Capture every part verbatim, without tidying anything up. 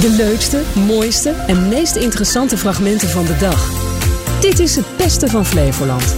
De leukste, mooiste en meest interessante fragmenten van de dag. Dit is het beste van Flevoland.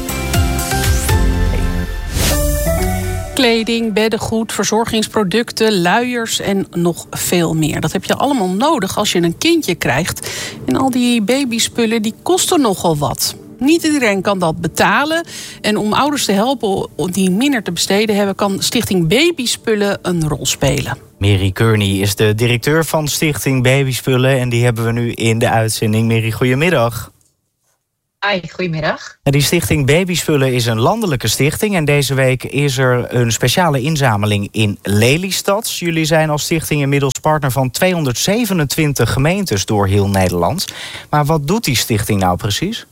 Kleding, beddengoed, verzorgingsproducten, luiers en nog veel meer. Dat heb je allemaal nodig als je een kindje krijgt. En al die babyspullen die kosten nogal wat. Niet iedereen kan dat betalen. En om ouders te helpen die minder te besteden hebben, kan Stichting Babyspullen een rol spelen. Mary Kearney is de directeur van Stichting Babyspullen en die hebben we nu in de uitzending. Mary, goedemiddag. Hi, goedemiddag. Die Stichting Babyspullen is een landelijke stichting en deze week is er een speciale inzameling in Lelystad. Jullie zijn als stichting inmiddels partner van tweehonderdzevenentwintig gemeentes door heel Nederland. Maar wat doet die stichting nou precies?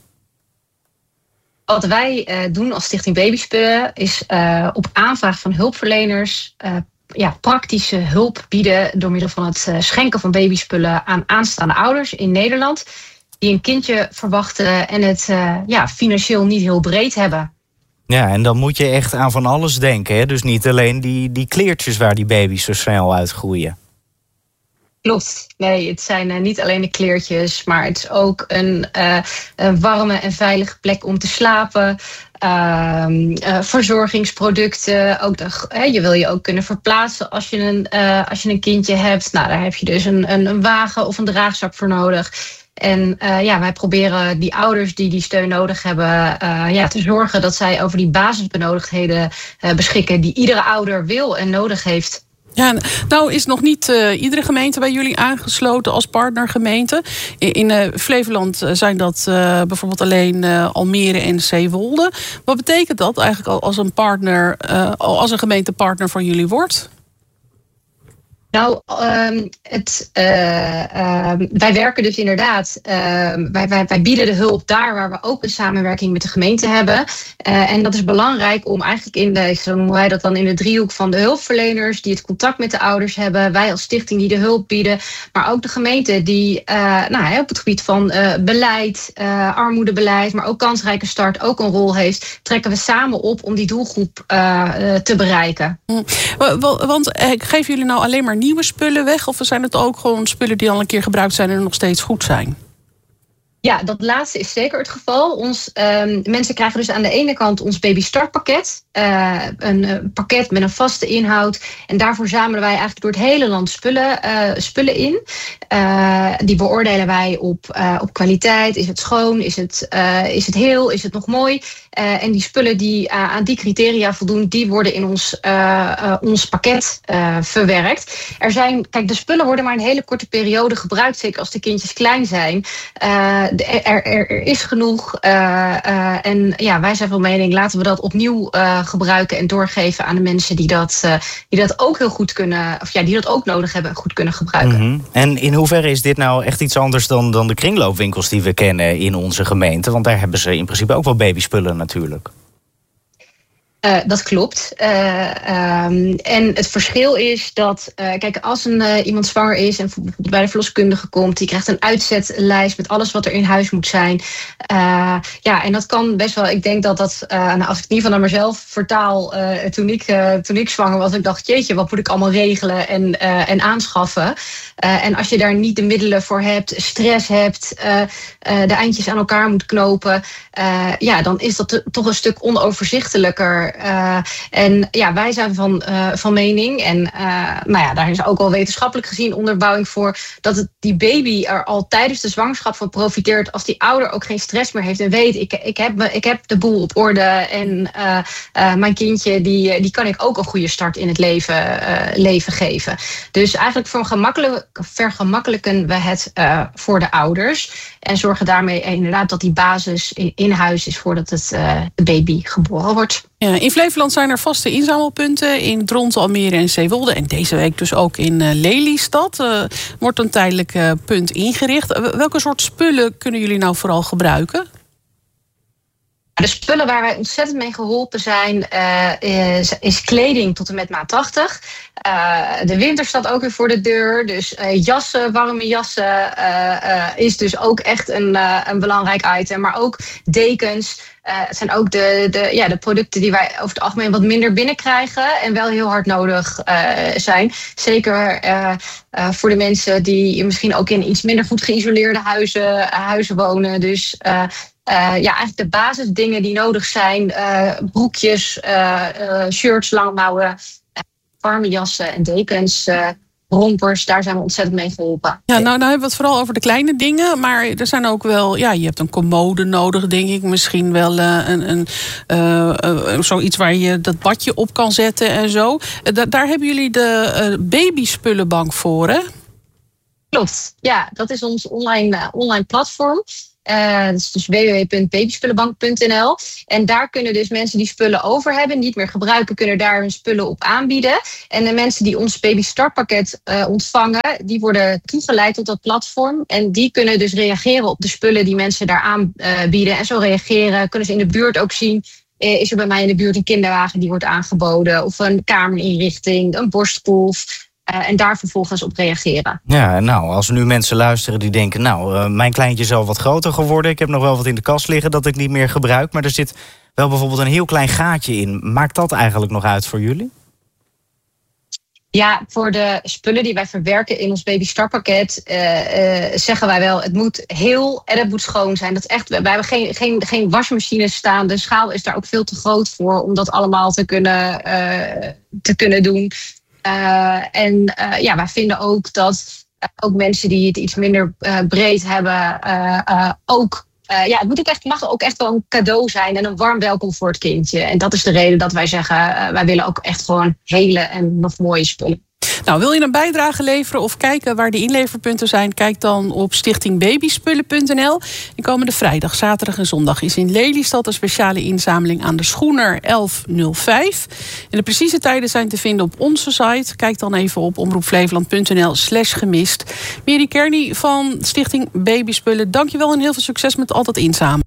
Wat wij uh, doen als Stichting Babyspullen is uh, op aanvraag van hulpverleners uh, ja, praktische hulp bieden door middel van het uh, schenken van babyspullen aan aanstaande ouders in Nederland die een kindje verwachten en het uh, ja, financieel niet heel breed hebben. Ja, en dan moet je echt aan van alles denken, hè? Dus niet alleen die, die kleertjes waar die baby's zo snel uitgroeien. Klopt. Nee, het zijn uh, niet alleen de kleertjes, maar het is ook een, uh, een warme en veilige plek om te slapen. Uh, uh, verzorgingsproducten. Ook de, uh, je wil je ook kunnen verplaatsen als je een, uh, als je een kindje hebt. Nou, daar heb je dus een, een, een wagen of een draagzak voor nodig. En uh, ja, wij proberen die ouders die die steun nodig hebben, uh, ja, te zorgen dat zij over die basisbenodigdheden uh, beschikken die iedere ouder wil en nodig heeft. Ja, nou is nog niet uh, iedere gemeente bij jullie aangesloten als partnergemeente. In, in uh, Flevoland zijn dat uh, bijvoorbeeld alleen uh, Almere en Zeewolde. Wat betekent dat eigenlijk als een partner, uh, als een gemeente partner van jullie wordt? Nou, um, het, uh, uh, wij werken dus inderdaad, uh, wij, wij, wij bieden de hulp daar waar we ook een samenwerking met de gemeente hebben. Uh, en dat is belangrijk om eigenlijk in de, zo noemen wij dat dan, in de driehoek van de hulpverleners die het contact met de ouders hebben, wij als stichting die de hulp bieden, maar ook de gemeente die uh, nou, op het gebied van uh, beleid, uh, armoedebeleid, maar ook kansrijke start ook een rol heeft, trekken we samen op om die doelgroep uh, uh, te bereiken. Hm. Want uh, geven jullie nou alleen maar nieuwe spullen weg? Of zijn het ook gewoon spullen die al een keer gebruikt zijn en nog steeds goed zijn? Ja, dat laatste is zeker het geval. Ons, um, mensen krijgen dus aan de ene kant ons baby startpakket. Uh, een uh, pakket met een vaste inhoud. En daarvoor zamelen wij eigenlijk door het hele land spullen, uh, spullen in. Uh, die beoordelen wij op, uh, op kwaliteit. Is het schoon? Is het, uh, is het heel? Is het nog mooi? Uh, en die spullen die uh, aan die criteria voldoen, die worden in ons, uh, uh, ons pakket uh, verwerkt. Er zijn, kijk, de spullen worden maar een hele korte periode gebruikt, zeker als de kindjes klein zijn. Uh, Er, er, er is genoeg uh, uh, en ja, wij zijn van mening, laten we dat opnieuw uh, gebruiken en doorgeven aan de mensen die dat, uh, die dat ook heel goed kunnen, of ja, die dat ook nodig hebben en goed kunnen gebruiken. Mm-hmm. En in hoeverre is dit nou echt iets anders dan, dan de kringloopwinkels die we kennen in onze gemeente? Want daar hebben ze in principe ook wel babyspullen natuurlijk. Uh, dat klopt. Uh, um, en het verschil is dat, uh, kijk, als een, uh, iemand zwanger is en bijvoorbeeld bij de verloskundige komt, die krijgt een uitzetlijst met alles wat er in huis moet zijn. Uh, ja, en dat kan best wel, ik denk dat dat, uh, nou, als ik in ieder geval naar mezelf vertaal, uh, toen, ik, uh, toen ik zwanger was, ik dacht, jeetje, wat moet ik allemaal regelen en, uh, en aanschaffen? Uh, en als je daar niet de middelen voor hebt, stress hebt, uh, uh, de eindjes aan elkaar moet knopen, uh, ja, dan is dat t- toch een stuk onoverzichtelijker. Uh, en ja, wij zijn van, uh, van mening, en uh, nou ja, daar is ook wel wetenschappelijk gezien onderbouwing voor, dat het, die baby er al tijdens de zwangerschap van profiteert als die ouder ook geen stress meer heeft en weet, ik, ik, heb, me, ik heb de boel op orde en uh, uh, mijn kindje, die, die kan ik ook een goede start in het leven, uh, leven geven. Dus eigenlijk vergemakkelijk, vergemakkelijken we het uh, voor de ouders en zorgen daarmee inderdaad dat die basis in, in huis is voordat het, uh, de baby geboren wordt. Ja, in Flevoland zijn er vaste inzamelpunten in Dronten, Almere en Zeewolde. En deze week dus ook in uh, Lelystad. Uh, wordt een tijdelijk uh, punt ingericht. Uh, welke soort spullen kunnen jullie nou vooral gebruiken? De spullen waar wij ontzettend mee geholpen zijn, uh, is, is kleding tot en met maat tachtig. Uh, de winter staat ook weer voor de deur. Dus uh, jassen, warme jassen uh, uh, is dus ook echt een, uh, een belangrijk item. Maar ook dekens. Uh, het zijn ook de, de, ja, de producten die wij over het algemeen wat minder binnenkrijgen. En wel heel hard nodig uh, zijn. Zeker uh, uh, voor de mensen die misschien ook in iets minder goed geïsoleerde huizen, uh, huizen wonen. Dus Uh, Uh, ja, eigenlijk de basisdingen die nodig zijn. Uh, broekjes, uh, uh, shirts, langmouwen, uh, warme jassen en dekens, uh, rompers. Daar zijn we ontzettend mee geholpen. Ja, nou, nou hebben we het vooral over de kleine dingen. Maar er zijn ook wel, ja, je hebt een commode nodig, denk ik. Misschien wel uh, een, een, uh, uh, zoiets waar je dat badje op kan zetten en zo. Uh, da- daar hebben jullie de uh, babyspullenbank voor, hè? Klopt, ja. Dat is ons online, uh, online platform. Uh, dat is dus w w w punt babyspullenbank punt n l. En daar kunnen dus mensen die spullen over hebben, niet meer gebruiken, kunnen daar hun spullen op aanbieden. En de mensen die ons baby startpakket uh, ontvangen, die worden toegeleid tot dat platform. En die kunnen dus reageren op de spullen die mensen daar aanbieden. Uh, en zo reageren, kunnen ze in de buurt ook zien. Uh, is er bij mij in de buurt een kinderwagen die wordt aangeboden? Of een kamerinrichting, een borstkolf. Uh, en daar vervolgens op reageren. Ja, nou, als er nu mensen luisteren die denken, nou, uh, mijn kleintje is al wat groter geworden. Ik heb nog wel wat in de kast liggen dat ik niet meer gebruik. Maar er zit wel bijvoorbeeld een heel klein gaatje in. Maakt dat eigenlijk nog uit voor jullie? Ja, voor de spullen die wij verwerken in ons baby startpakket uh, uh, zeggen wij wel, het moet heel en het moet schoon zijn. Dat is echt, wij hebben geen, geen, geen wasmachines staan. De schaal is daar ook veel te groot voor om dat allemaal te kunnen, uh, te kunnen doen. Uh, en uh, ja, wij vinden ook dat uh, ook mensen die het iets minder uh, breed hebben, uh, uh, ook, uh, ja, het moet ook echt, mag ook echt wel een cadeau zijn en een warm welkom voor het kindje. En dat is de reden dat wij zeggen, uh, wij willen ook echt gewoon hele en nog mooie spullen. Nou, wil je een bijdrage leveren of kijken waar de inleverpunten zijn? Kijk dan op stichting babyspullen punt n l. En komende vrijdag, zaterdag en zondag is in Lelystad een speciale inzameling aan de Schoener elf nul vijf. En de precieze tijden zijn te vinden op onze site. Kijk dan even op omroepflevoland punt n l slash gemist. Mary Kearney van stichting Babyspullen, dankjewel en heel veel succes met al dat inzamelen.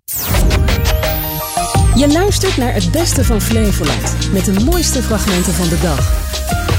Je luistert naar het beste van Flevoland met de mooiste fragmenten van de dag.